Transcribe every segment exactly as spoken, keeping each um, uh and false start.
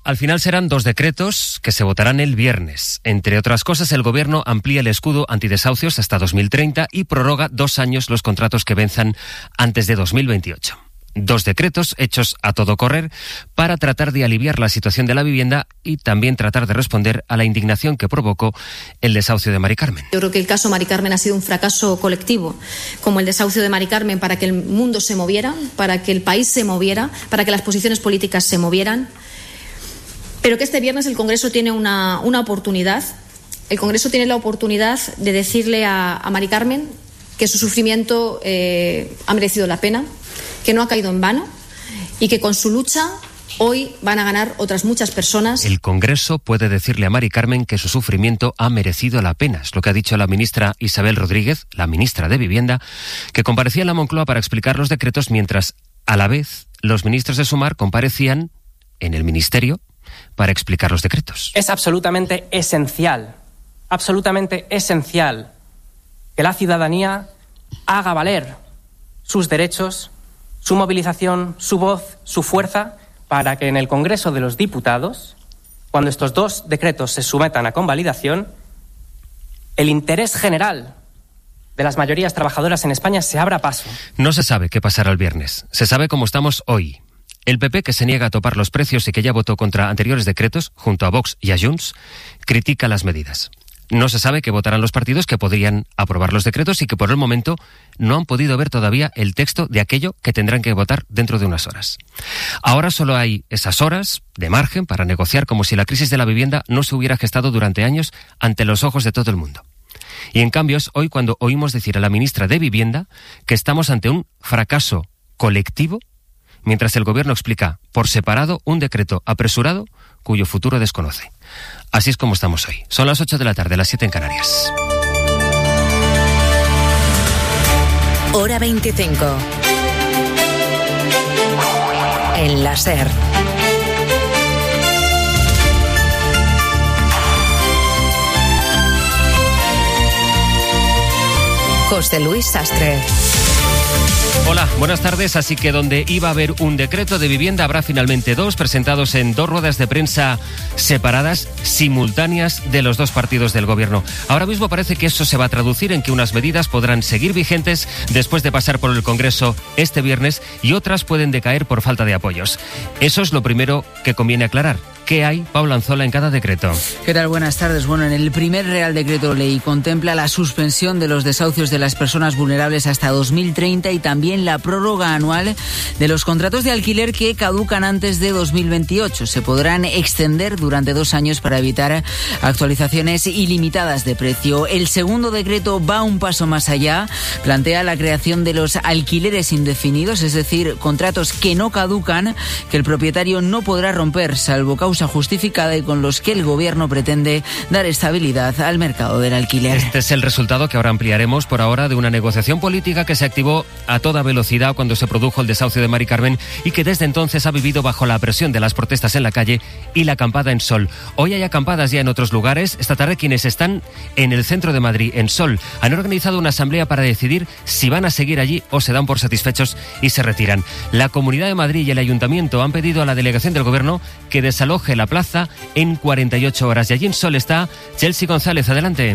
Al final serán dos decretos que se votarán el viernes. Entre otras cosas, el Gobierno amplía el escudo antidesahucios hasta dos mil treinta y prorroga dos años los contratos que venzan antes de dos mil veintiocho. Dos decretos hechos a todo correr para tratar de aliviar la situación de la vivienda y también tratar de responder a la indignación que provocó el desahucio de Mari Carmen. Yo creo que el caso Mari Carmen ha sido un fracaso colectivo, como el desahucio de Mari Carmen, para que el mundo se moviera, para que el país se moviera, para que las posiciones políticas se movieran. Pero que este viernes el Congreso tiene una, una oportunidad. El Congreso tiene la oportunidad de decirle a, a Mari Carmen que su sufrimiento eh, ha merecido la pena, que no ha caído en vano y que con su lucha hoy van a ganar otras muchas personas. El Congreso puede decirle a Mari Carmen que su sufrimiento ha merecido la pena. Es lo que ha dicho la ministra Isabel Rodríguez, la ministra de Vivienda, que comparecía en la Moncloa para explicar los decretos, mientras a la vez los ministros de Sumar comparecían en el Ministerio para explicar los decretos. Es absolutamente esencial, absolutamente esencial que la ciudadanía haga valer sus derechos, su movilización, su voz, su fuerza, para que en el Congreso de los Diputados, cuando estos dos decretos se sometan a convalidación, el interés general de las mayorías trabajadoras en España se abra paso. No se sabe qué pasará el viernes. Se sabe cómo estamos hoy. El P P, que se niega a topar los precios y que ya votó contra anteriores decretos, junto a Vox y a Junts, critica las medidas. No se sabe qué votarán los partidos que podrían aprobar los decretos y que por el momento no han podido ver todavía el texto de aquello que tendrán que votar dentro de unas horas. Ahora solo hay esas horas de margen para negociar, como si la crisis de la vivienda no se hubiera gestado durante años ante los ojos de todo el mundo. Y en cambio es hoy cuando oímos decir a la ministra de Vivienda que estamos ante un fracaso colectivo, mientras el Gobierno explica por separado un decreto apresurado cuyo futuro desconoce. Así es como estamos hoy. Son las ocho de la tarde, las siete en Canarias. Hora veinticinco. En la SER. José Luis Sastre. Hola, buenas tardes. Así que donde iba a haber un decreto de vivienda, habrá finalmente dos, presentados en dos ruedas de prensa separadas, simultáneas, de los dos partidos del Gobierno. Ahora mismo parece que eso se va a traducir en que unas medidas podrán seguir vigentes después de pasar por el Congreso este viernes y otras pueden decaer por falta de apoyos. Eso es lo primero que conviene aclarar. ¿Qué hay, Paula Anzola, en cada decreto? ¿Qué tal? Buenas tardes. Bueno, en el primer Real Decreto Ley contempla la suspensión de los desahucios de las personas vulnerables hasta dos mil treinta y también la prórroga anual de los contratos de alquiler que caducan antes de dos mil veintiocho. Se podrán extender durante dos años para evitar actualizaciones ilimitadas de precio. El segundo decreto va un paso más allá. Plantea la creación de los alquileres indefinidos, es decir, contratos que no caducan, que el propietario no podrá romper, salvo causa justificada, y con los que el Gobierno pretende dar estabilidad al mercado del alquiler. Este es el resultado que ahora ampliaremos por ahora de una negociación política que se activó a toda velocidad cuando se produjo el desahucio de Mari Carmen y que desde entonces ha vivido bajo la presión de las protestas en la calle y la acampada en Sol. Hoy hay acampadas ya en otros lugares. Esta tarde quienes están en el centro de Madrid, en Sol, han organizado una asamblea para decidir si van a seguir allí o se dan por satisfechos y se retiran. La Comunidad de Madrid y el Ayuntamiento han pedido a la delegación del Gobierno que desaloje la plaza en cuarenta y ocho horas. Y allí en Sol está Chelsea González. Adelante.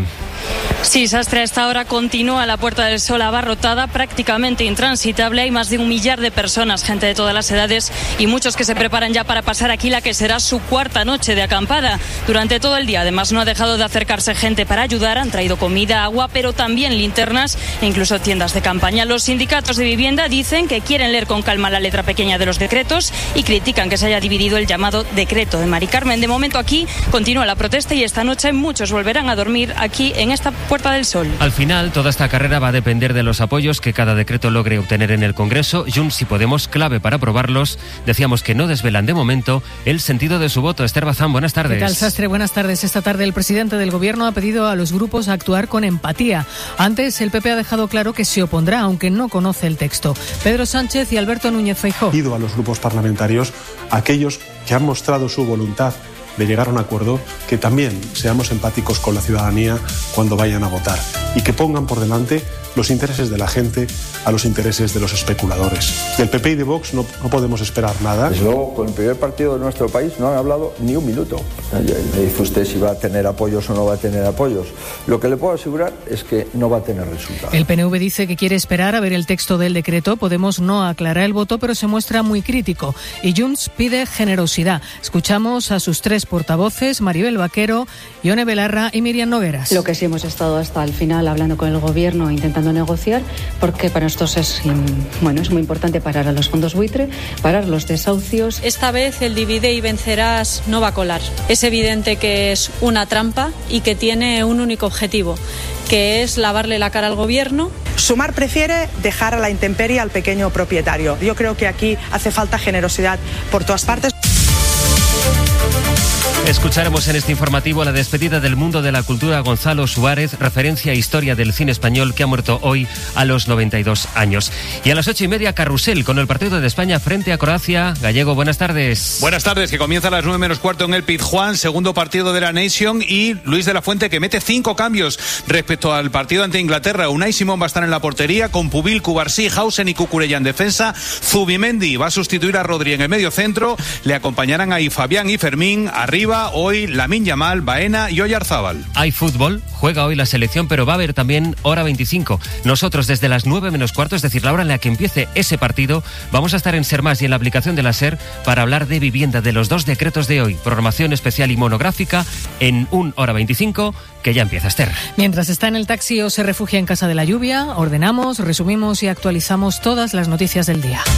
Sí, Sastre, a esta hora continúa la Puerta del Sol abarrotada, prácticamente intransitable. Hay más de un millar de personas, gente de todas las edades y muchos que se preparan ya para pasar aquí la que será su cuarta noche de acampada. Durante todo el día, además, no ha dejado de acercarse gente para ayudar. Han traído comida, agua, pero también linternas e incluso tiendas de campaña. Los sindicatos de vivienda dicen que quieren leer con calma la letra pequeña de los decretos y critican que se haya dividido el llamado decreto de Mari Carmen. De momento aquí continúa la protesta y esta noche muchos volverán a dormir aquí en esta Puerta del Sol. Al final, toda esta carrera va a depender de los apoyos que cada decreto logre obtener en el Congreso. Junts y Podemos, clave para aprobarlos. Decíamos que no desvelan de momento el sentido de su voto. Esther Bazán, buenas tardes. ¿Qué tal, Sastre? Buenas tardes. Esta tarde el presidente del Gobierno ha pedido a los grupos actuar con empatía. Antes, el P P ha dejado claro que se opondrá, aunque no conoce el texto. Pedro Sánchez y Alberto Núñez Feijóo. Pido a los grupos parlamentarios, aquellos que han mostrado su voluntad de llegar a un acuerdo, que también seamos empáticos con la ciudadanía cuando vayan a votar. y que pongan por delante los intereses de la gente a los intereses de los especuladores. Del P P y de Vox no, no podemos esperar nada. Desde luego, con el primer partido de nuestro país no han hablado ni un minuto. Me dice usted si va a tener apoyos o no va a tener apoyos. Lo que le puedo asegurar es que no va a tener resultados. El P N V dice que quiere esperar a ver el texto del decreto. Podemos no aclarar el voto, pero se muestra muy crítico. Y Junts pide generosidad. Escuchamos a sus tres portavoces, Maribel Vaquero, Ione Belarra y Miriam Nogueras. Lo que sí hemos estado hasta el final hablando con el Gobierno, intentando negociar, porque para nosotros es, bueno, es muy importante parar a los fondos buitre, parar los desahucios. Esta vez el divide y vencerás no va a colar. Es evidente que es una trampa y que tiene un único objetivo, que es lavarle la cara al Gobierno. Sumar prefiere dejar a la intemperie al pequeño propietario. Yo creo que aquí hace falta generosidad por todas partes. Escucharemos en este informativo la despedida del mundo de la cultura Gonzalo Suárez, referencia e historia del cine español, que ha muerto hoy a los noventa y dos años. Y a las ocho y media, Carrusel, con el partido de España frente a Croacia. Gallego, buenas tardes. Buenas tardes, que comienza a las nueve menos cuarto en el Pizjuán, segundo partido de la Nation, y Luis de la Fuente, que mete cinco cambios respecto al partido ante Inglaterra. Unai Simón va a estar en la portería, con Pubil, Cubarsí, Hausen y Cucurella en defensa. Zubimendi va a sustituir a Rodri en el medio centro. Le acompañarán ahí Fabián y Fermín. Arriba, hoy Lamine Yamal, Baena y Oyarzábal. Hay fútbol, juega hoy la selección, pero va a haber también hora veinticinco. Nosotros desde las nueve menos cuarto, es decir, la hora en la que empiece ese partido, vamos a estar en Ser Más y en la aplicación de la SER para hablar de vivienda, de los dos decretos de hoy. Programación especial y monográfica en un hora veinticinco, que ya empieza, Esther. Mientras está en el taxi o se refugia en casa de la lluvia, ordenamos, resumimos y actualizamos todas las noticias del día.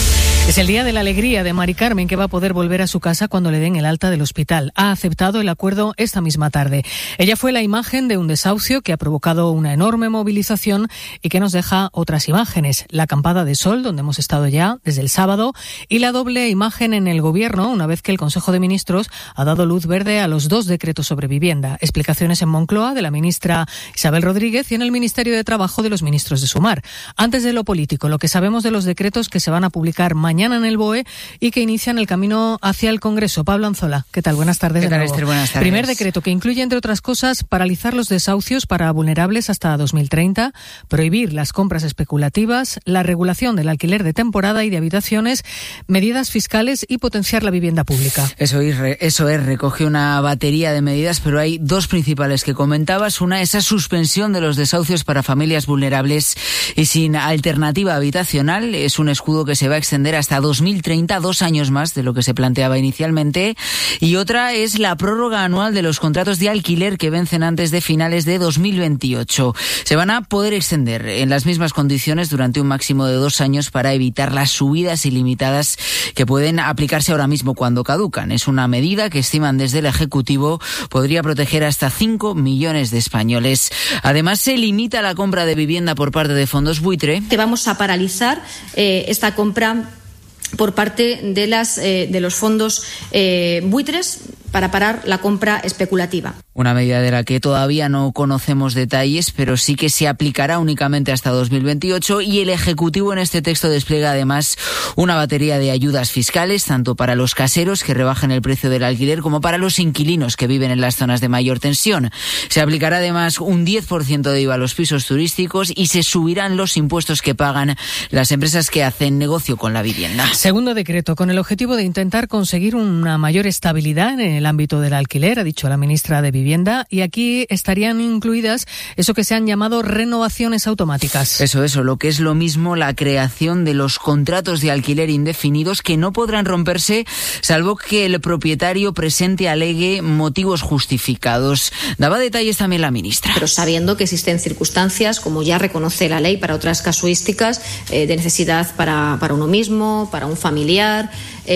Es el día de la alegría de Mari Carmen, que va a poder volver a su casa cuando le den el alta del hospital. Ha aceptado el acuerdo esta misma tarde. Ella fue la imagen de un desahucio que ha provocado una enorme movilización y que nos deja otras imágenes. La acampada de sol, donde hemos estado ya desde el sábado, y la doble imagen en el Gobierno, una vez que el Consejo de Ministros ha dado luz verde a los dos decretos sobre vivienda. Explicaciones en Moncloa de la ministra Isabel Rodríguez y en el Ministerio de Trabajo de los ministros de Sumar. Antes de lo político, lo que sabemos de los decretos que se van a publicar mañana mañana en el B O E y que inician el camino hacia el Congreso. Pablo Anzola, ¿qué tal? Buenas tardes. ¿Qué tal, de nuevo. Esther? Buenas tardes. Primer decreto que incluye, entre otras cosas, paralizar los desahucios para vulnerables hasta dos mil treinta, prohibir las compras especulativas, la regulación del alquiler de temporada y de habitaciones, medidas fiscales y potenciar la vivienda pública. Eso es, eso es, recoge una batería de medidas, pero hay dos principales que comentabas. Una, esa suspensión de los desahucios para familias vulnerables y sin alternativa habitacional. Es un escudo que se va a extender hasta dos mil treinta, dos años más de lo que se planteaba inicialmente. Y otra es la prórroga anual de los contratos de alquiler que vencen antes de finales de dos mil veintiocho. Se van a poder extender en las mismas condiciones durante un máximo de dos años para evitar las subidas ilimitadas que pueden aplicarse ahora mismo cuando caducan. Es una medida que estiman desde el Ejecutivo podría proteger hasta cinco millones de españoles. Además, se limita la compra de vivienda por parte de fondos buitre. Que vamos a paralizar eh, esta compra por parte de, las, eh, de los fondos eh, buitres para parar la compra especulativa. Una medida de la que todavía no conocemos detalles, pero sí que se aplicará únicamente hasta dos mil veintiocho, y el Ejecutivo en este texto despliega además una batería de ayudas fiscales, tanto para los caseros que rebajen el precio del alquiler como para los inquilinos que viven en las zonas de mayor tensión. Se aplicará además un diez por ciento de I V A a los pisos turísticos y se subirán los impuestos que pagan las empresas que hacen negocio con la vivienda. Segundo decreto, con el objetivo de intentar conseguir una mayor estabilidad en el ámbito del alquiler, ha dicho la ministra de Vivienda, y aquí estarían incluidas eso que se han llamado renovaciones automáticas. Eso, eso, lo que es lo mismo la creación de los contratos de alquiler indefinidos que no podrán romperse salvo que el propietario presente alegue motivos justificados. Daba detalles también la ministra. Pero sabiendo que existen circunstancias, como ya reconoce la ley, para otras casuísticas eh, de necesidad para, para uno mismo, para un familiar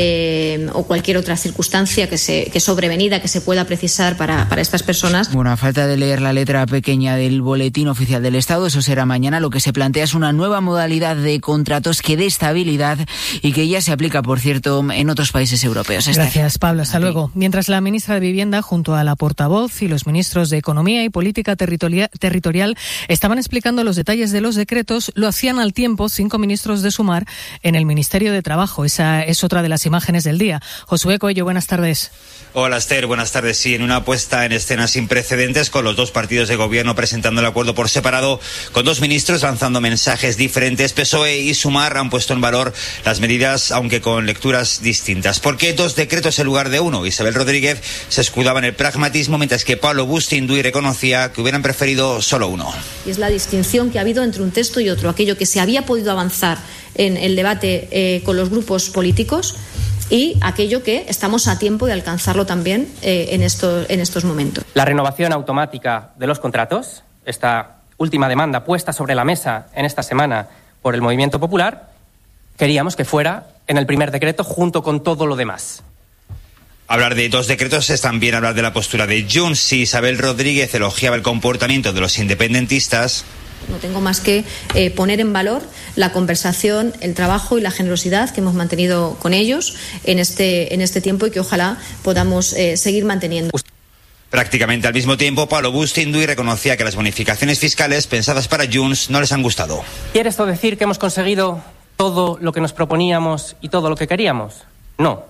eh, o cualquier otra circunstancia que se que sobrevenida que se pueda precisar para, para estas personas. Bueno, a falta de leer la letra pequeña del Boletín Oficial del Estado, eso será mañana. Lo que se plantea es una nueva modalidad de contratos que dé estabilidad y que ya se aplica, por cierto, en otros países europeos. Esther. Gracias, Pablo. Hasta luego. Mientras la ministra de Vivienda, junto a la portavoz y los ministros de Economía y Política Territorial, territorial estaban explicando los detalles de los decretos, lo hacían al tiempo cinco ministros de Sumar en el Ministerio de Trabajo. Esa es otra de las las imágenes del día. Josué Coello, buenas tardes. Hola Esther, buenas tardes. Sí, en una puesta en escena sin precedentes, con los dos partidos de gobierno presentando el acuerdo por separado, con dos ministros lanzando mensajes diferentes, P S O E y Sumar han puesto en valor las medidas, aunque con lecturas distintas. ¿Por qué dos decretos en lugar de uno? Isabel Rodríguez se escudaba en el pragmatismo, mientras que Pablo Bustinduy reconocía que hubieran preferido solo uno. Y es la distinción que ha habido entre un texto y otro. Aquello que se había podido avanzar en el debate eh, con los grupos políticos, y aquello que estamos a tiempo de alcanzarlo también eh, en, esto, en estos momentos. La renovación automática de los contratos, esta última demanda puesta sobre la mesa en esta semana por el Movimiento Popular, queríamos que fuera en el primer decreto junto con todo lo demás. Hablar de dos decretos es también hablar de la postura de Junts. Si Isabel Rodríguez elogiaba el comportamiento de los independentistas, no tengo más que eh, poner en valor la conversación, el trabajo y la generosidad que hemos mantenido con ellos en este, en este tiempo y que ojalá podamos eh, seguir manteniendo. Prácticamente al mismo tiempo, Pablo Bustinduy reconocía que las bonificaciones fiscales pensadas para Junts no les han gustado. ¿Quiere esto decir que hemos conseguido todo lo que nos proponíamos y todo lo que queríamos? No.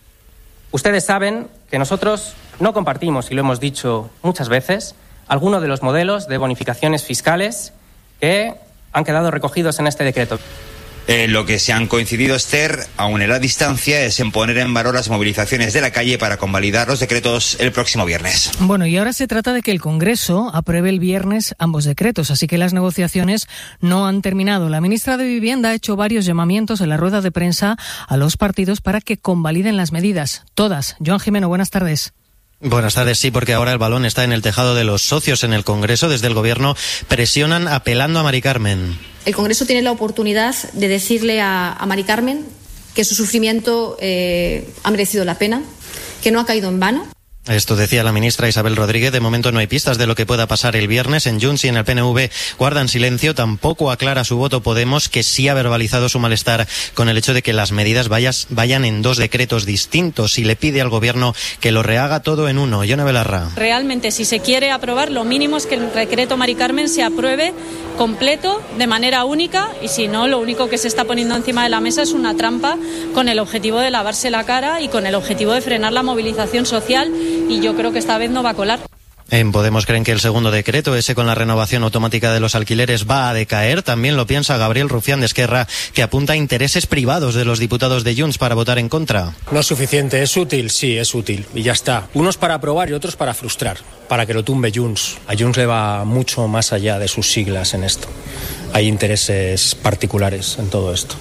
Ustedes saben que nosotros no compartimos, y lo hemos dicho muchas veces, algunos de los modelos de bonificaciones fiscales que han quedado recogidos en este decreto. Eh, lo que se han coincidido, Esther, aún en la distancia, es en poner en valor las movilizaciones de la calle para convalidar los decretos el próximo viernes. Bueno, y ahora se trata de que el Congreso apruebe el viernes ambos decretos, así que las negociaciones no han terminado. La ministra de Vivienda ha hecho varios llamamientos en la rueda de prensa a los partidos para que convaliden las medidas. Todas. Joan Jimeno, buenas tardes. Buenas tardes, sí, porque ahora el balón está en el tejado de los socios en el Congreso. Desde el Gobierno presionan apelando a Mari Carmen. El Congreso tiene la oportunidad de decirle a, a Mari Carmen que su sufrimiento eh, ha merecido la pena, que no ha caído en vano. Esto decía la ministra Isabel Rodríguez. De momento no hay pistas de lo que pueda pasar el viernes. En Junts y en el P N V guardan silencio. Tampoco aclara su voto Podemos, que sí ha verbalizado su malestar con el hecho de que las medidas vayas, vayan en dos decretos distintos y le pide al Gobierno que lo rehaga todo en uno. Yone Belarra. Realmente, si se quiere aprobar, lo mínimo es que el decreto Mari Carmen se apruebe completo, de manera única, y si no, lo único que se está poniendo encima de la mesa es una trampa con el objetivo de lavarse la cara y con el objetivo de frenar la movilización social, y yo creo que esta vez no va a colar. En Podemos creen que el segundo decreto, ese con la renovación automática de los alquileres, va a decaer. También lo piensa Gabriel Rufián de Esquerra, que apunta a intereses privados de los diputados de Junts para votar en contra. No es suficiente, es útil, sí, es útil, y ya está. Unos para aprobar y otros para frustrar, para que lo tumbe Junts. A Junts le va mucho más allá de sus siglas en esto. Hay intereses particulares en todo esto.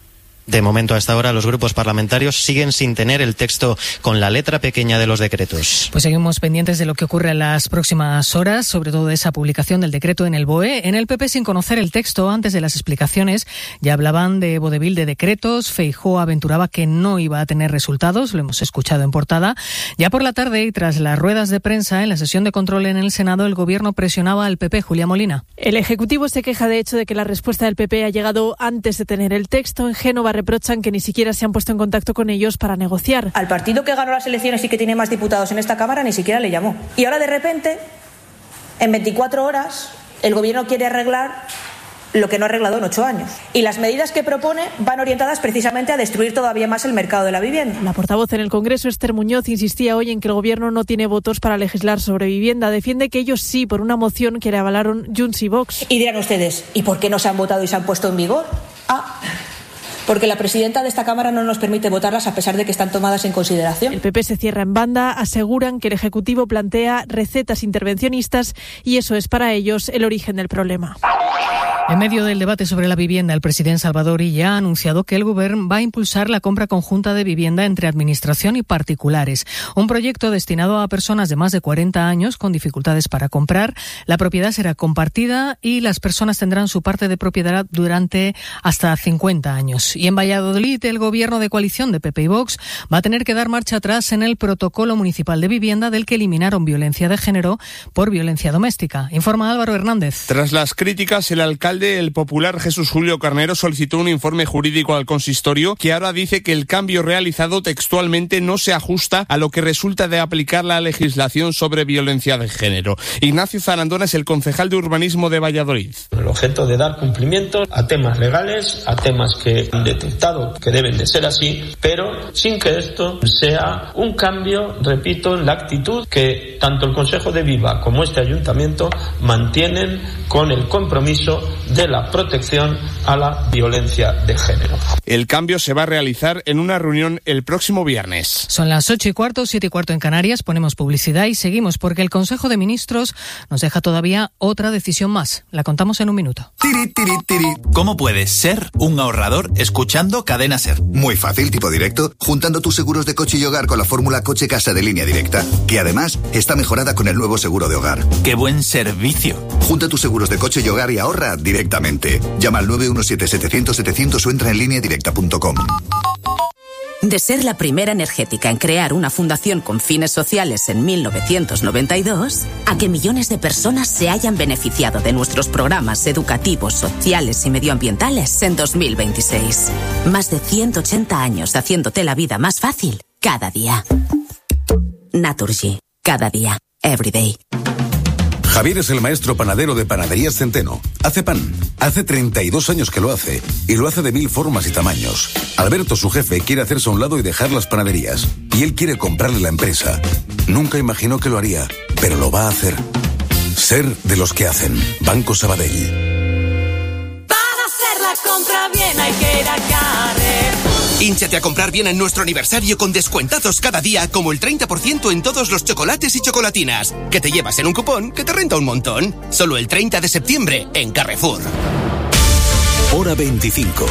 De momento, hasta ahora, los grupos parlamentarios siguen sin tener el texto con la letra pequeña de los decretos. Pues seguimos pendientes de lo que ocurre en las próximas horas, sobre todo de esa publicación del decreto en el B O E. En el P P, sin conocer el texto, antes de las explicaciones, ya hablaban de vodevil de decretos. Feijóo aventuraba que no iba a tener resultados, lo hemos escuchado en portada. Ya por la tarde, y tras las ruedas de prensa, en la sesión de control en el Senado, el Gobierno presionaba al P P. Julia Molina. El Ejecutivo se queja, de hecho, de que la respuesta del P P ha llegado antes de tener el texto. En Génova reprochan que ni siquiera se han puesto en contacto con ellos para negociar. Al partido que ganó las elecciones y que tiene más diputados en esta Cámara ni siquiera le llamó. Y ahora de repente, en veinticuatro horas, el Gobierno quiere arreglar lo que no ha arreglado en ocho años. Y las medidas que propone van orientadas precisamente a destruir todavía más el mercado de la vivienda. La portavoz en el Congreso, Esther Muñoz, insistía hoy en que el Gobierno no tiene votos para legislar sobre vivienda. Defiende que ellos sí, por una moción que le avalaron Junts y Vox. Y dirán ustedes, ¿y por qué no se han votado y se han puesto en vigor? Ah... porque la presidenta de esta Cámara no nos permite votarlas a pesar de que están tomadas en consideración. El P P se cierra en banda, aseguran que el Ejecutivo plantea recetas intervencionistas y eso es para ellos el origen del problema. En medio del debate sobre la vivienda, el presidente Salvador Illa ha anunciado que el Gobierno va a impulsar la compra conjunta de vivienda entre administración y particulares. Un proyecto destinado a personas de más de cuarenta años con dificultades para comprar. La propiedad será compartida y las personas tendrán su parte de propiedad durante hasta cincuenta años. Y en Valladolid, el Gobierno de coalición de P P y Vox va a tener que dar marcha atrás en el protocolo municipal de vivienda del que eliminaron violencia de género por violencia doméstica. Informa Álvaro Hernández. Tras las críticas, el alcalde alcalde, el popular Jesús Julio Carnero, solicitó un informe jurídico al consistorio que ahora dice que el cambio realizado textualmente no se ajusta a lo que resulta de aplicar la legislación sobre violencia de género. Ignacio Zarandona es el concejal de urbanismo de Valladolid. El objeto de dar cumplimiento a temas legales, a temas que han detectado que deben de ser así, pero sin que esto sea un cambio, repito, en la actitud que tanto el Consejo de Viva como este ayuntamiento mantienen con el compromiso de la protección a la violencia de género. El cambio se va a realizar en una reunión el próximo viernes. Son las ocho y cuarto, siete y cuarto en Canarias, ponemos publicidad y seguimos porque el Consejo de Ministros nos deja todavía otra decisión más. La contamos en un minuto. Tiri, tiri, tiri. ¿Cómo puedes ser un ahorrador escuchando Cadena Ser? Muy fácil, tipo directo, juntando tus seguros de coche y hogar con la fórmula Coche Casa de Línea Directa, que además está mejorada con el nuevo seguro de hogar. ¡Qué buen servicio! Junta tus seguros de coche y hogar y ahorra directamente. Llama al nueve uno siete setecientos setecientos o entra en línea directa punto com. De ser la primera energética en crear una fundación con fines sociales en mil novecientos noventa y dos, a que millones de personas se hayan beneficiado de nuestros programas educativos, sociales y medioambientales en dos mil veintiséis. Más de ciento ochenta años haciéndote la vida más fácil cada día. Naturgy. Cada día. Every day. Javier es el maestro panadero de Panaderías Centeno. Hace pan. Hace treinta y dos años que lo hace. Y lo hace de mil formas y tamaños. Alberto, su jefe, quiere hacerse a un lado y dejar las panaderías. Y él quiere comprarle la empresa. Nunca imaginó que lo haría, pero lo va a hacer. Ser de los que hacen. Banco Sabadell. Para hacer la compra bien hay que ir a Carrefour. Hínchate a comprar bien en nuestro aniversario con descuentazos cada día, como el treinta por ciento en todos los chocolates y chocolatinas, que te llevas en un cupón que te renta un montón. Solo el treinta de septiembre en Carrefour. Hora veinticinco.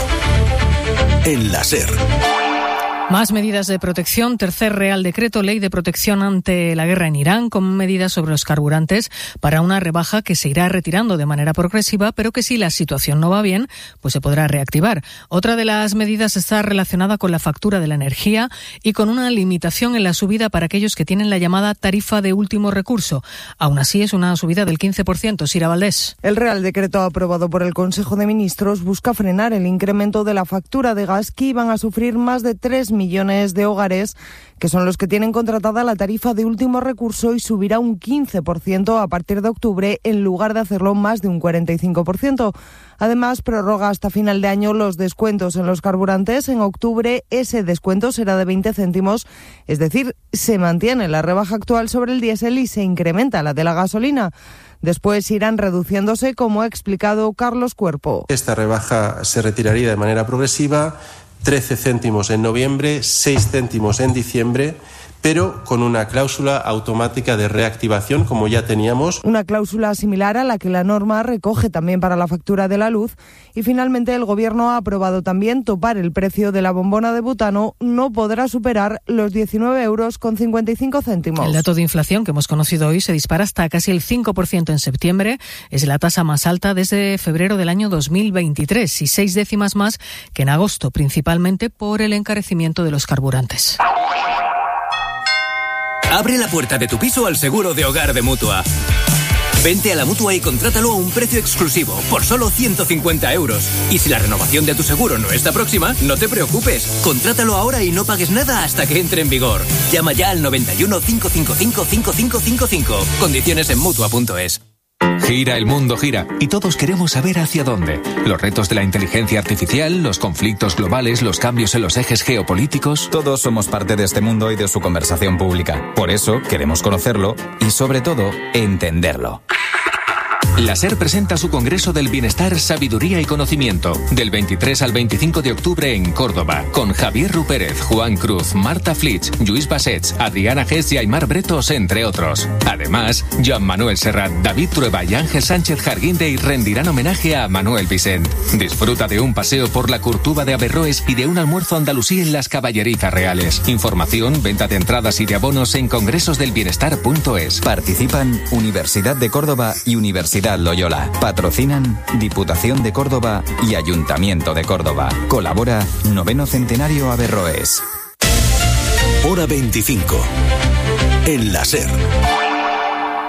En la SER. Más medidas de protección. Tercer Real Decreto, Ley de Protección ante la guerra en Irán, con medidas sobre los carburantes para una rebaja que se irá retirando de manera progresiva, pero que si la situación no va bien, pues se podrá reactivar. Otra de las medidas está relacionada con la factura de la energía y con una limitación en la subida para aquellos que tienen la llamada tarifa de último recurso. Aún así, es una subida del quince por ciento. Sira Valdés. El Real Decreto aprobado por el Consejo de Ministros busca frenar el incremento de la factura de gas que iban a sufrir más de tres millones de hogares, que son los que tienen contratada la tarifa de último recurso, y subirá un quince por ciento a partir de octubre en lugar de hacerlo más de un cuarenta y cinco por ciento. Además, prorroga hasta final de año los descuentos en los carburantes. En octubre ese descuento será de veinte céntimos, es decir, se mantiene la rebaja actual sobre el diésel y se incrementa la de la gasolina. Después irán reduciéndose, como ha explicado Carlos Cuerpo. Esta rebaja se retiraría de manera progresiva, trece céntimos en noviembre, seis céntimos en diciembre, pero con una cláusula automática de reactivación, como ya teníamos. Una cláusula similar a la que la norma recoge también para la factura de la luz. Y finalmente el Gobierno ha aprobado también topar el precio de la bombona de butano. No podrá superar los diecinueve euros con cincuenta y cinco céntimos. El dato de inflación que hemos conocido hoy se dispara hasta casi el cinco por ciento en septiembre. Es la tasa más alta desde febrero del año dos mil veintitrés y seis décimas más que en agosto, principalmente por el encarecimiento de los carburantes. Abre la puerta de tu piso al seguro de hogar de Mutua. Vente a la Mutua y contrátalo a un precio exclusivo, por solo ciento cincuenta euros. Y si la renovación de tu seguro no está próxima, no te preocupes. Contrátalo ahora y no pagues nada hasta que entre en vigor. Llama ya al noventa y uno, cinco cinco cinco, cinco cinco cinco cinco. Condiciones en Mutua punto es. Gira, el mundo gira, y todos queremos saber hacia dónde. Los retos de la inteligencia artificial, los conflictos globales, los cambios en los ejes geopolíticos. Todos somos parte de este mundo y de su conversación pública. Por eso queremos conocerlo y, sobre todo, entenderlo. La SER presenta su Congreso del Bienestar, Sabiduría y Conocimiento, del veintitrés al veinticinco de octubre en Córdoba, con Javier Rupérez, Juan Cruz, Marta Flitsch, Lluís Bassets, Adriana Gess y Aymar Bretos, entre otros. Además, Joan Manuel Serrat, David Trueba y Ángel Sánchez Jarguindey rendirán homenaje a Manuel Vicent. Disfruta de un paseo por la Curtuba de Averroes y de un almuerzo andalusí en las Caballerizas Reales. Información, venta de entradas y de abonos en congresos del bienestar punto es. Participan Universidad de Córdoba y Universidad Loyola. Patrocinan Diputación de Córdoba y Ayuntamiento de Córdoba. Colabora Noveno Centenario Averroes. Hora veinticinco. En la SER.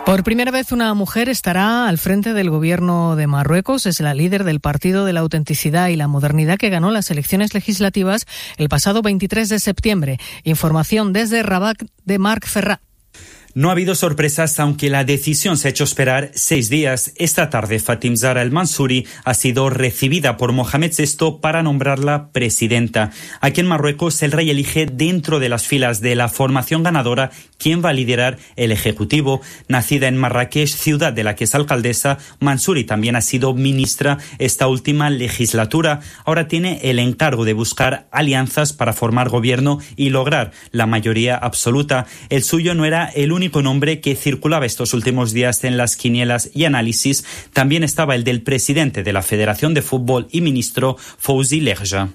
Por primera vez una mujer estará al frente del gobierno de Marruecos. Es la líder del Partido de la Autenticidad y la Modernidad que ganó las elecciones legislativas el pasado veintitrés de septiembre. Información desde Rabat de Marc Ferrat. No ha habido sorpresas, aunque la decisión se ha hecho esperar seis días. Esta tarde, Fatim Zahra El Mansouri ha sido recibida por Mohamed sexto para nombrarla presidenta. Aquí en Marruecos, el rey elige dentro de las filas de la formación ganadora quién va a liderar el ejecutivo. Nacida en Marrakech, ciudad de la que es alcaldesa, Mansouri también ha sido ministra esta última legislatura. Ahora tiene el encargo de buscar alianzas para formar gobierno y lograr la mayoría absoluta. El suyo no era el único nombre que circulaba estos últimos días en las quinielas y análisis. También estaba el del presidente de la Federación de Fútbol y ministro Fouzi Lerja.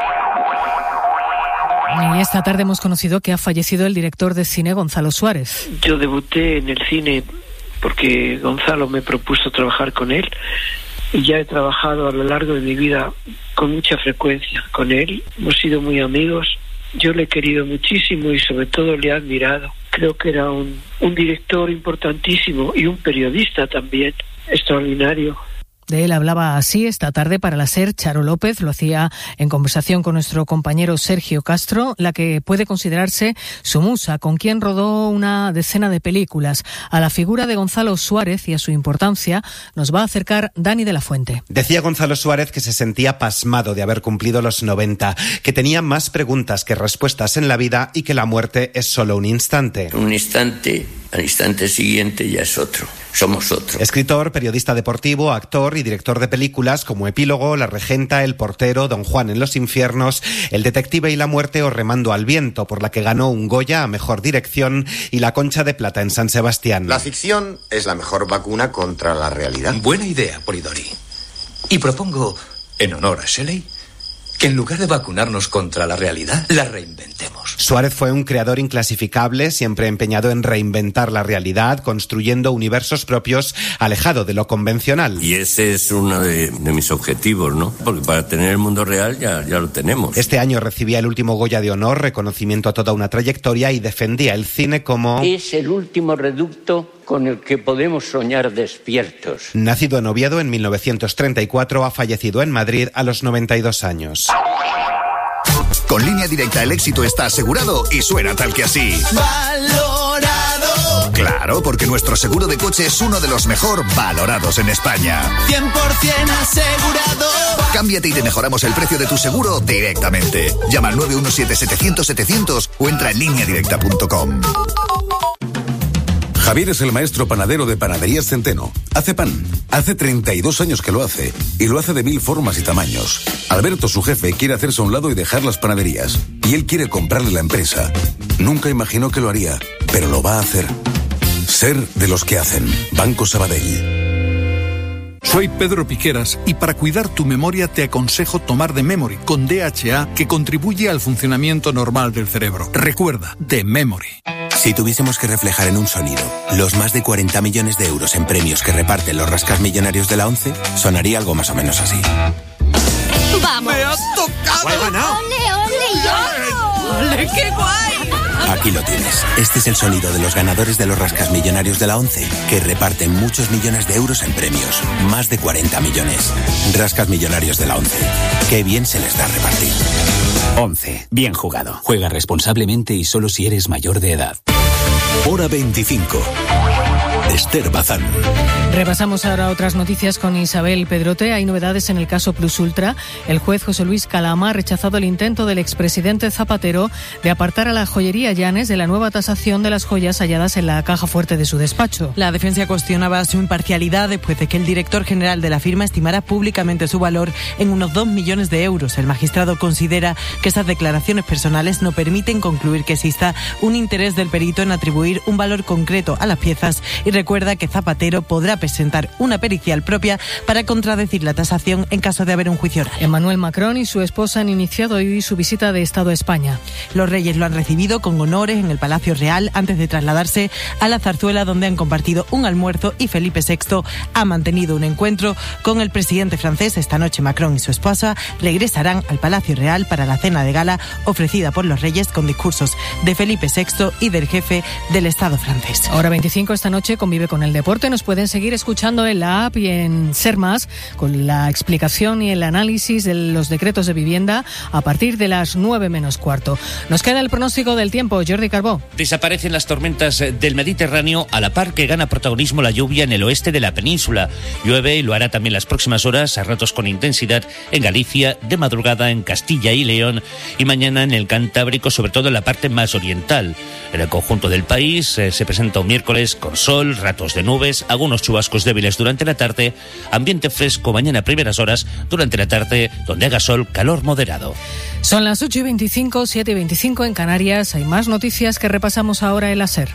Y esta tarde hemos conocido que ha fallecido el director de cine Gonzalo Suárez. Yo debuté en el cine porque Gonzalo me propuso trabajar con él y ya he trabajado a lo largo de mi vida con mucha frecuencia con él. Hemos sido muy amigos. Yo le he querido muchísimo y sobre todo le he admirado. Creo que era un, un director importantísimo y un periodista también extraordinario. De él hablaba así esta tarde para la SER Charo López, lo hacía en conversación con nuestro compañero Sergio Castro, la que puede considerarse su musa, con quien rodó una decena de películas. A la figura de Gonzalo Suárez y a su importancia nos va a acercar Dani de la Fuente. Decía Gonzalo Suárez que se sentía pasmado de haber cumplido los noventa, que tenía más preguntas que respuestas en la vida y que la muerte es solo un instante. Un instante, al instante siguiente ya es otro. Somos otro. Escritor, periodista deportivo, actor y director de películas como Epílogo, La Regenta, El Portero, Don Juan en los infiernos, El detective y la muerte o Remando al viento, por la que ganó un Goya a mejor dirección y la Concha de Plata en San Sebastián. La ficción es la mejor vacuna contra la realidad. Buena idea, Polidori. Y propongo, en honor a Shelley, que en lugar de vacunarnos contra la realidad, la reinventemos. Suárez fue un creador inclasificable, siempre empeñado en reinventar la realidad, construyendo universos propios, alejado de lo convencional. Y ese es uno de, de mis objetivos, ¿no? Porque para tener el mundo real ya, ya lo tenemos. Este año recibía el último Goya de Honor, reconocimiento a toda una trayectoria, y defendía el cine como... Es el último reducto con el que podemos soñar despiertos. Nacido en Oviedo en mil novecientos treinta y cuatro, ha fallecido en Madrid a los noventa y dos años. Con Línea Directa el éxito está asegurado y suena tal que así. ¡Valorado! Claro, porque nuestro seguro de coche es uno de los mejor valorados en España. cien por ciento asegurado. Cámbiate y te mejoramos el precio de tu seguro directamente. Llama al nueve uno siete, setecientos, setecientos o entra en línea directa punto com. Javier es el maestro panadero de Panaderías Centeno. Hace pan. Hace treinta y dos años que lo hace. Y lo hace de mil formas y tamaños. Alberto, su jefe, quiere hacerse a un lado y dejar las panaderías. Y él quiere comprarle la empresa. Nunca imaginó que lo haría, pero lo va a hacer. Ser de los que hacen. Banco Sabadell. Soy Pedro Piqueras y para cuidar tu memoria te aconsejo tomar The Memory con D H A, que contribuye al funcionamiento normal del cerebro. Recuerda, The Memory. Si tuviésemos que reflejar en un sonido los más de cuarenta millones de euros en premios que reparten los rascas millonarios de la ONCE, sonaría algo más o menos así. ¡Vamos! ¡Me ha tocado! ¡Lo he ganado! ¡Ole, ole, yo! ¡Ole, qué guay! Aquí lo tienes. Este es el sonido de los ganadores de los rascas millonarios de la ONCE, que reparten muchos millones de euros en premios. Más de cuarenta millones. Rascas millonarios de la ONCE. Qué bien se les da repartir. ONCE. Bien jugado. Juega responsablemente y solo si eres mayor de edad. Hora veinticinco. Esther Bazán. Repasamos ahora otras noticias con Isabel Pedrote. Hay novedades en el caso Plus Ultra. El juez José Luis Calama ha rechazado el intento del expresidente Zapatero de apartar a la joyería Llanes de la nueva tasación de las joyas halladas en la caja fuerte de su despacho. La defensa cuestionaba su imparcialidad después de que el director general de la firma estimara públicamente su valor en unos dos millones de euros. El magistrado considera que esas declaraciones personales no permiten concluir que exista un interés del perito en atribuir un valor concreto a las piezas y recuerda que Zapatero podrá presentar una pericial propia para contradecir la tasación en caso de haber un juicio oral. Emmanuel Macron y su esposa han iniciado hoy su visita de Estado a España. Los reyes lo han recibido con honores en el Palacio Real antes de trasladarse a la Zarzuela, donde han compartido un almuerzo, y Felipe sexto ha mantenido un encuentro con el presidente francés. Esta noche Macron y su esposa regresarán al Palacio Real para la cena de gala ofrecida por los reyes con discursos de Felipe sexto y del jefe del Estado francés. Hora veinticinco esta noche con convive con el deporte. Nos pueden seguir escuchando en la app y en Ser Más, con la explicación y el análisis de los decretos de vivienda a partir de las nueve menos cuarto. Nos queda el pronóstico del tiempo. Jordi Carbó. Desaparecen las tormentas del Mediterráneo a la par que gana protagonismo la lluvia en el oeste de la península. Llueve y lo hará también las próximas horas, a ratos con intensidad, en Galicia, de madrugada en Castilla y León y mañana en el Cantábrico, sobre todo en la parte más oriental. En el conjunto del país eh, se presenta un miércoles con sol, ratos de nubes, algunos chubascos débiles durante la tarde, ambiente fresco mañana a primeras horas, durante la tarde donde haga sol, calor moderado. Son las ocho y veinticinco, siete y veinticinco en Canarias. Hay más noticias que repasamos ahora en la SER.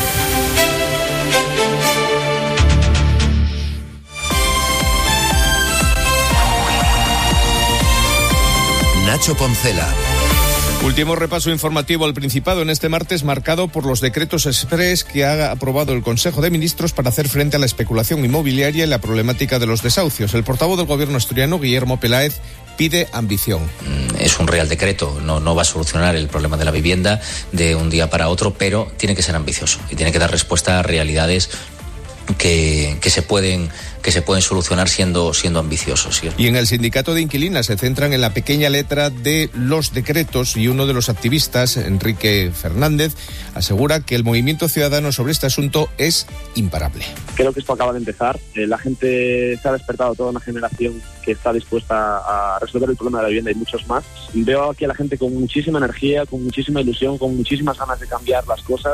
Nacho Poncela. Último repaso informativo al Principado en este martes, marcado por los decretos exprés que ha aprobado el Consejo de Ministros para hacer frente a la especulación inmobiliaria y la problemática de los desahucios. El portavoz del Gobierno asturiano, Guillermo Peláez, pide ambición. Es un real decreto, no, no va a solucionar el problema de la vivienda de un día para otro, pero tiene que ser ambicioso y tiene que dar respuesta a realidades que, que se pueden que se pueden solucionar siendo siendo ambiciosos. ¿sí? Y en el sindicato de inquilinas se centran en la pequeña letra de los decretos y uno de los activistas, Enrique Fernández, asegura que el movimiento ciudadano sobre este asunto es imparable. Creo que esto acaba de empezar. Eh, la gente se ha despertado, toda una generación que está dispuesta a resolver el problema de la vivienda y muchos más. Veo aquí a la gente con muchísima energía, con muchísima ilusión, con muchísimas ganas de cambiar las cosas.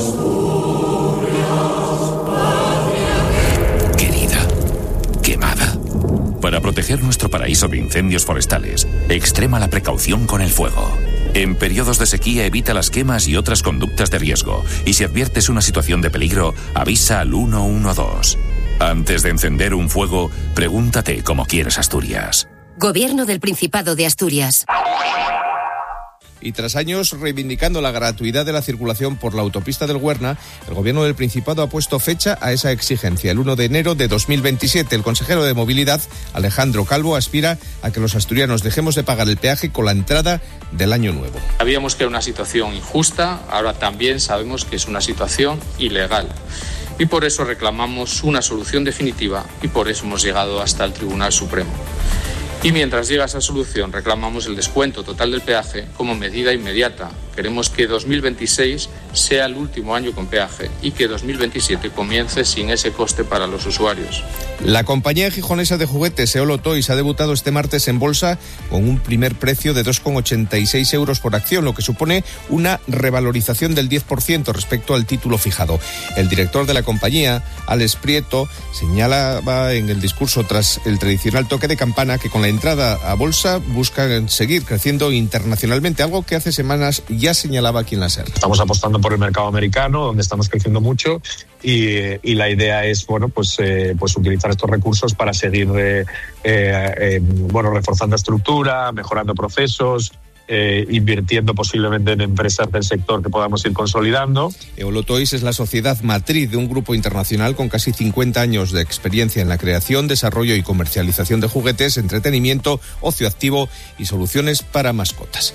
Quemada. Para proteger nuestro paraíso de incendios forestales, extrema la precaución con el fuego. En periodos de sequía evita las quemas y otras conductas de riesgo. Y si adviertes una situación de peligro, avisa al uno uno dos. Antes de encender un fuego, pregúntate cómo quieres Asturias. Gobierno del Principado de Asturias. Y tras años reivindicando la gratuidad de la circulación por la autopista del Huerna, el Gobierno del Principado ha puesto fecha a esa exigencia, el uno de enero de dos mil veintisiete. El consejero de Movilidad, Alejandro Calvo, aspira a que los asturianos dejemos de pagar el peaje con la entrada del año nuevo. Sabíamos que era una situación injusta, ahora también sabemos que es una situación ilegal. Y por eso reclamamos una solución definitiva y por eso hemos llegado hasta el Tribunal Supremo. Y mientras llega esa solución, reclamamos el descuento total del peaje como medida inmediata. Queremos que dos mil veintiséis sea el último año con peaje y que dos mil veintisiete comience sin ese coste para los usuarios. La compañía gijonesa de juguetes Eolo Toys ha debutado este martes en bolsa con un primer precio de dos coma ochenta y seis euros por acción, lo que supone una revalorización del diez por ciento respecto al título fijado. El director de la compañía, Alex Prieto, señalaba en el discurso tras el tradicional toque de campana que con la entrada a bolsa buscan seguir creciendo internacionalmente, algo que hace semanas ya señalaba aquí en la SER. Estamos apostando por el mercado americano, donde estamos creciendo mucho, y, y la idea es, bueno, pues, eh, pues utilizar estos recursos para seguir eh, eh, eh, bueno, reforzando estructura, mejorando procesos, Eh, invirtiendo posiblemente en empresas del sector que podamos ir consolidando. Eolo Toys es la sociedad matriz de un grupo internacional con casi cincuenta años de experiencia en la creación, desarrollo y comercialización de juguetes, entretenimiento, ocio activo y soluciones para mascotas.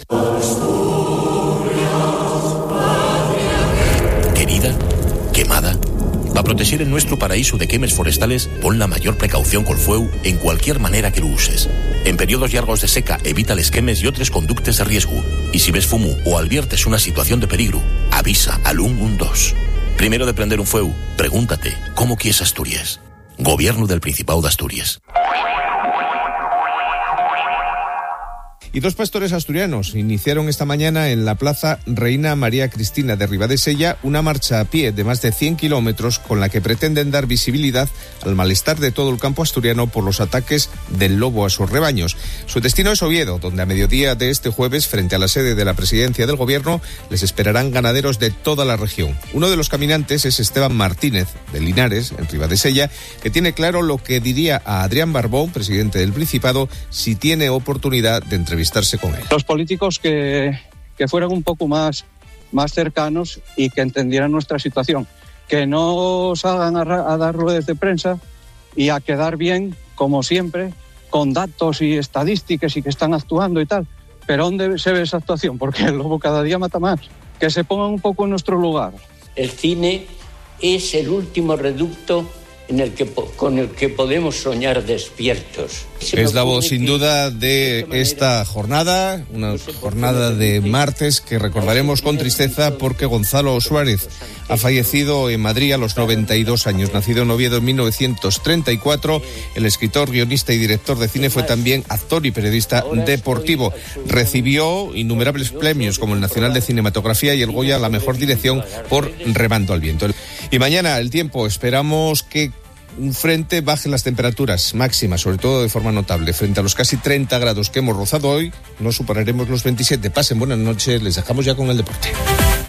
Querida, quemada. Para proteger el nuestro paraíso de quemes forestales, pon la mayor precaución col fueu en cualquier manera que lo uses. En periodos largos de seca, evita les quemes y otros conductes de riesgo. Y si ves fumo o adviertes una situación de peligro, avisa al uno uno dos. Primero de prender un fueu, pregúntate, ¿cómo quieres Asturias? Gobierno del Principado de Asturias. Y dos pastores asturianos iniciaron esta mañana en la Plaza Reina María Cristina de Ribadesella una marcha a pie de más de cien kilómetros con la que pretenden dar visibilidad al malestar de todo el campo asturiano por los ataques del lobo a sus rebaños. Su destino es Oviedo, donde a mediodía de este jueves, frente a la sede de la presidencia del Gobierno, les esperarán ganaderos de toda la región. Uno de los caminantes es Esteban Martínez, de Linares, en Ribadesella, que tiene claro lo que diría a Adrián Barbón, presidente del Principado, si tiene oportunidad de entrevistar con él. Los políticos que, que fueran un poco más, más cercanos y que entendieran nuestra situación, que no salgan a, a dar ruedas de prensa y a quedar bien, como siempre, con datos y estadísticas y que están actuando y tal. Pero ¿dónde se ve esa actuación? Porque el lobo cada día mata más. Que se pongan un poco en nuestro lugar. El cine es el último reducto en el que, con el que podemos soñar despiertos. Es la voz sin duda de esta jornada, una jornada de martes que recordaremos con tristeza porque Gonzalo Suárez ha fallecido en Madrid a los noventa y dos años. Nacido en Oviedo en mil novecientos treinta y cuatro, el escritor, guionista y director de cine fue también actor y periodista deportivo. Recibió innumerables premios como el Nacional de Cinematografía y el Goya a la mejor dirección por Remando al viento. Y mañana el tiempo, esperamos que un frente baje las temperaturas máximas, sobre todo de forma notable. Frente a los casi treinta grados que hemos rozado hoy, no superaremos los veintisiete. Pasen buenas noches, les dejamos ya con el deporte.